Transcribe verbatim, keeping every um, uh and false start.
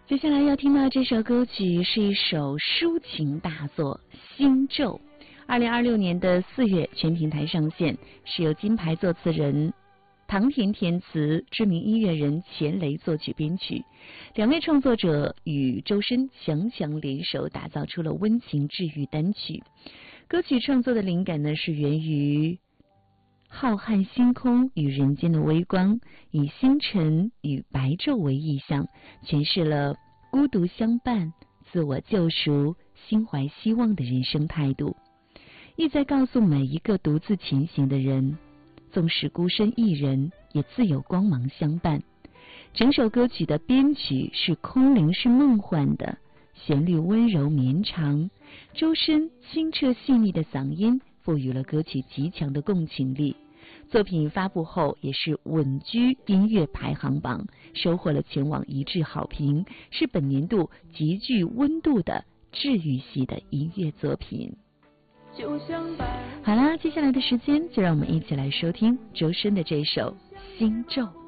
接下来要听到这首歌曲是一首抒情大作《心咒》，二零二六年的四月全平台上线，是由金牌作词人唐田填词，知名音乐人钱雷作曲编曲，两位创作者与周深强强联手，打造出了温情治愈单曲。歌曲创作的灵感呢，是源于浩瀚星空与人间的微光，以星辰与白昼为意象，诠释了孤独相伴、自我救赎、心怀希望的人生态度，意在告诉每一个独自前行的人，纵使孤身一人，也自有光芒相伴。整首歌曲的编曲是空灵是梦幻的，旋律温柔绵长，周深清澈细腻的嗓音赋予了歌曲极强的共情力。作品发布后也是稳居音乐排行榜，收获了全网一致好评，是本年度极具温度的治愈系的音乐作品。好啦，接下来的时间就让我们一起来收听周深的这首《心咒》。